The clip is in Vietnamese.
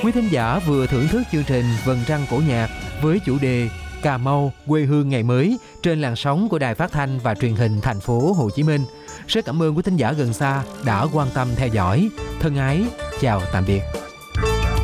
Quý thính giả vừa thưởng thức chương trình Vầng Trăng Cổ Nhạc với chủ đề Cà Mau, quê hương ngày mới trên làn sóng của Đài Phát thanh và Truyền hình thành phố Hồ Chí Minh. Rất cảm ơn quý thính giả gần xa đã quan tâm theo dõi. Thân ái, chào tạm biệt.